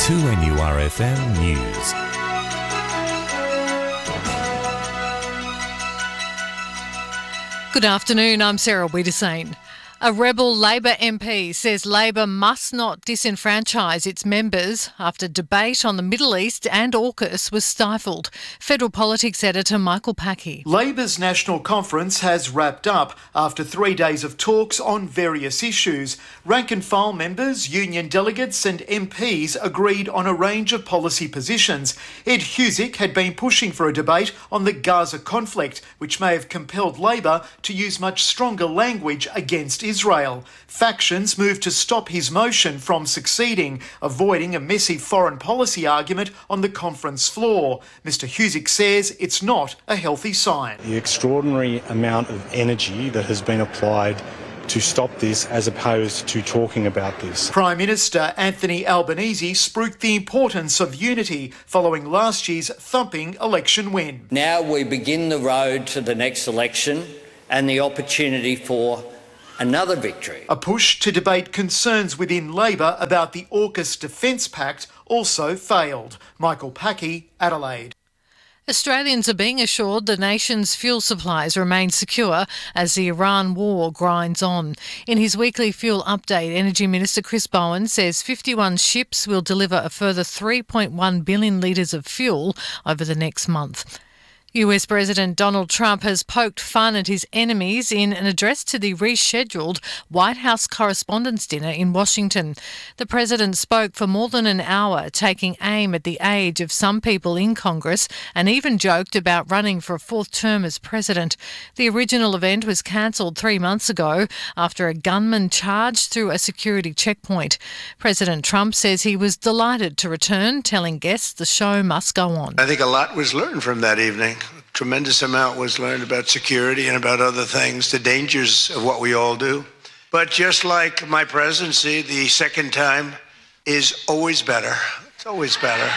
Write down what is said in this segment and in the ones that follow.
2NURFM News. Good afternoon, I'm Sarah Wiedersane. A rebel Labor MP says Labor must not disenfranchise its members after debate on the Middle East and AUKUS was stifled. Federal Politics editor Michael Packey. Labor's national conference has wrapped up after 3 days of talks on various issues. Rank-and-file members, union delegates and MPs agreed on a range of policy positions. Ed Husic had been pushing for a debate on the Gaza conflict, which may have compelled Labor to use much stronger language against Israel. Factions moved to stop his motion from succeeding, avoiding a messy foreign policy argument on the conference floor. Mr Husic says it's not a healthy sign. The extraordinary amount of energy that has been applied to stop this as opposed to talking about this. Prime Minister Anthony Albanese spruiked the importance of unity following last year's thumping election win. Now we begin the road to the next election and the opportunity for another victory. A push to debate concerns within Labor about the AUKUS Defence Pact also failed. Michael Packey, Adelaide. Australians are being assured the nation's fuel supplies remain secure as the Iran war grinds on. In his weekly fuel update, Energy Minister Chris Bowen says 51 ships will deliver a further 3.1 billion litres of fuel over the next month. US President Donald Trump has poked fun at his enemies in an address to the rescheduled White House Correspondents' Dinner in Washington. The president spoke for more than an hour, taking aim at the age of some people in Congress and even joked about running for a fourth term as president. The original event was cancelled 3 months ago after a gunman charged through a security checkpoint. President Trump says he was delighted to return, telling guests the show must go on. I think a lot was learned from that evening. Tremendous amount was learned about security and about other things, the dangers of what we all do. But just like my presidency, the second time is always better. It's always better.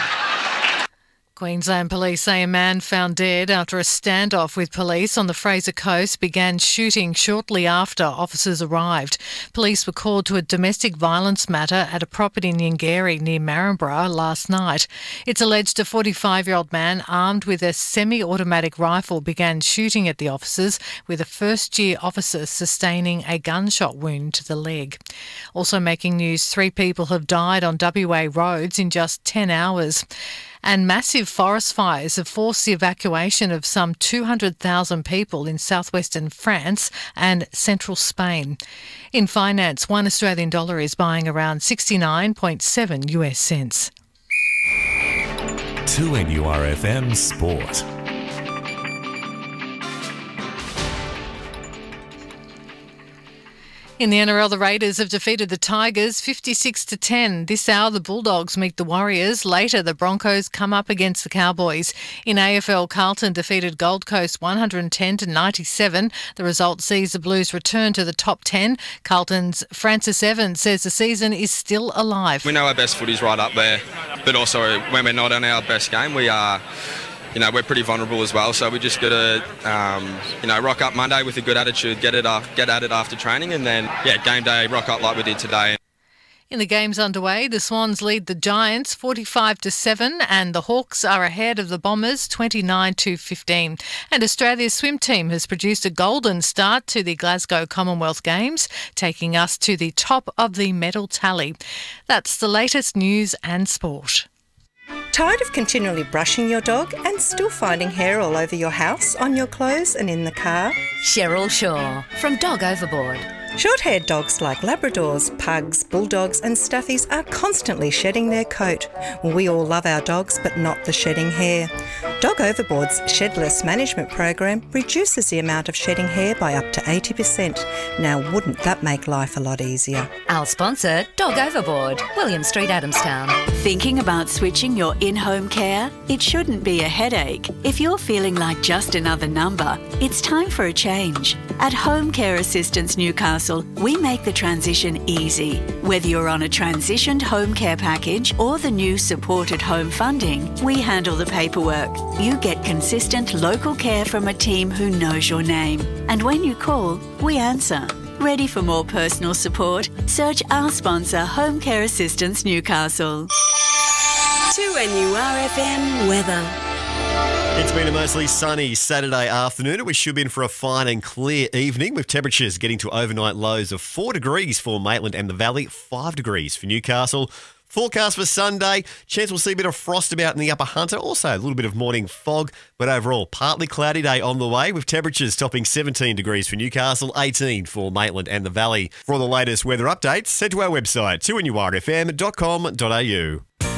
Queensland police say a man found dead after a standoff with police on the Fraser Coast began shooting shortly after officers arrived. Police were called to a domestic violence matter at a property in Yingary near Maryborough last night. It's alleged a 45-year-old man armed with a semi-automatic rifle began shooting at the officers, with a first-year officer sustaining a gunshot wound to the leg. Also making news, 3 people have died on WA roads in just 10 hours. And massive forest fires have forced the evacuation of some 200,000 people in southwestern France and central Spain. In finance, $1 Australian is buying around 69.7 US cents. 2NURFM Sport. In the NRL, the Raiders have defeated the Tigers 56-10. This hour, the Bulldogs meet the Warriors. Later, the Broncos come up against the Cowboys. In AFL, Carlton defeated Gold Coast 110-97. The result sees the Blues return to the top 10. Carlton's Francis Evans says the season is still alive. We know our best footy's right up there, but also when we're not on our best game, we are... we're pretty vulnerable as well, so we just got to, rock up Monday with a good attitude, get at it after training, and then, game day, rock up like we did today. In the games underway, the Swans lead the Giants 45-7 and the Hawks are ahead of the Bombers 29-15. And Australia's swim team has produced a golden start to the Glasgow Commonwealth Games, taking us to the top of the medal tally. That's the latest news and sport. Tired of continually brushing your dog and still finding hair all over your house, on your clothes and in the car? Cheryl Shaw from Dog Overboard. Short-haired dogs like Labradors, Pugs, Bulldogs and Stuffies are constantly shedding their coat. We all love our dogs, but not the shedding hair. Dog Overboard's Shedless Management Program reduces the amount of shedding hair by up to 80%. Now, wouldn't that make life a lot easier? Our sponsor, Dog Overboard, William Street, Adamstown. Thinking about switching your in-home care? It shouldn't be a headache. If you're feeling like just another number, it's time for a change. At Home Care Assistance Newcastle, we make the transition easy. Whether you're on a transitioned home care package or the new supported home funding, we handle the paperwork. You get consistent local care from a team who knows your name. And when you call, we answer. Ready for more personal support? Search our sponsor, Home Care Assistance Newcastle. 2NURFM weather. It's been a mostly sunny Saturday afternoon and we should be in for a fine and clear evening with temperatures getting to overnight lows of 4 degrees for Maitland and the Valley, 5 degrees for Newcastle. Forecast for Sunday, chance we'll see a bit of frost about in the Upper Hunter, also a little bit of morning fog, but overall partly cloudy day on the way with temperatures topping 17 degrees for Newcastle, 18 for Maitland and the Valley. For all the latest weather updates, head to our website 2NURFM.com.au.